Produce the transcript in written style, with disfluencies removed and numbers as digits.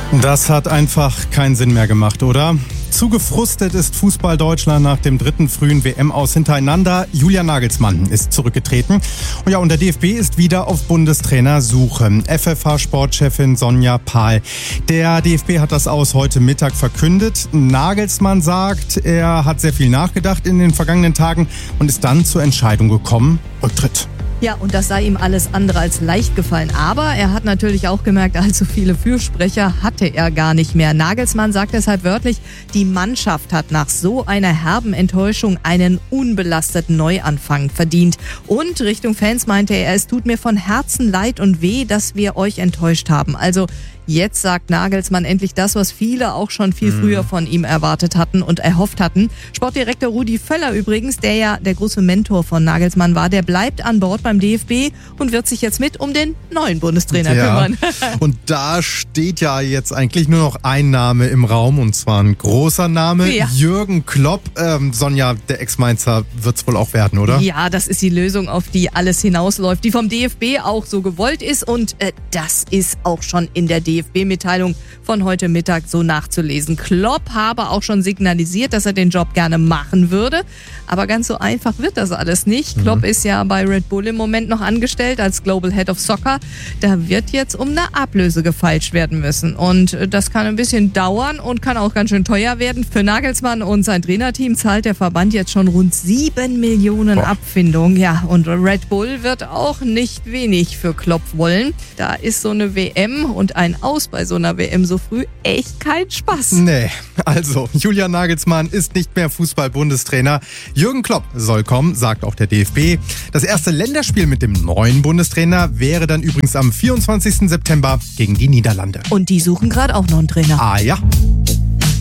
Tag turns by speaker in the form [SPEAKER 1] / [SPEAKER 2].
[SPEAKER 1] Das hat einfach keinen Sinn mehr gemacht, oder? Zu gefrustet ist Fußball Deutschland nach dem 3. frühen WM-Aus hintereinander. Julian Nagelsmann ist zurückgetreten. Und der DFB ist wieder auf Bundestrainersuche. FFH-Sportchefin Sonja Pahl. Der DFB hat das Aus heute Mittag verkündet. Nagelsmann sagt, er hat sehr viel nachgedacht in den vergangenen Tagen und ist dann zur Entscheidung gekommen, Rücktritt.
[SPEAKER 2] Ja, und das sei ihm alles andere als leicht gefallen. Aber er hat natürlich auch gemerkt, allzu viele Fürsprecher hatte er gar nicht mehr. Nagelsmann sagt deshalb wörtlich, die Mannschaft hat nach so einer herben Enttäuschung einen unbelasteten Neuanfang verdient. Und Richtung Fans meinte er, es tut mir von Herzen leid und weh, dass wir euch enttäuscht haben. Also jetzt sagt Nagelsmann endlich das, was viele auch schon viel früher von ihm erwartet hatten und erhofft hatten. Sportdirektor Rudi Völler übrigens, der ja der große Mentor von Nagelsmann war, der bleibt an Bord beim DFB und wird sich jetzt mit um den neuen Bundestrainer kümmern.
[SPEAKER 1] Und da steht ja jetzt eigentlich nur noch ein Name im Raum, und zwar ein großer Name, Jürgen Klopp. Sonja, der Ex-Mainzer wird's wohl auch werden, oder?
[SPEAKER 2] Ja, das ist die Lösung, auf die alles hinausläuft, die vom DFB auch so gewollt ist, und das ist auch schon in der DFB-Mitteilung von heute Mittag so nachzulesen. Klopp habe auch schon signalisiert, dass er den Job gerne machen würde, aber ganz so einfach wird das alles nicht. Klopp ist ja bei Red Bull im Moment noch angestellt als Global Head of Soccer. Da wird jetzt um eine Ablöse gefeilscht werden müssen, und das kann ein bisschen dauern und kann auch ganz schön teuer werden. Für Nagelsmann und sein Trainerteam zahlt der Verband jetzt schon rund 7 Millionen Abfindung. Ja, und Red Bull wird auch nicht wenig für Klopp wollen. Da ist so eine WM und ein Aus bei so einer WM so früh echt kein Spaß.
[SPEAKER 1] Nee, also Julian Nagelsmann ist nicht mehr Fußball-Bundestrainer. Jürgen Klopp soll kommen, sagt auch der DFB. Das erste Länderspiel mit dem neuen Bundestrainer wäre dann übrigens am 24. September gegen die Niederlande.
[SPEAKER 2] Und die suchen gerade auch noch einen Trainer.
[SPEAKER 1] Ah ja.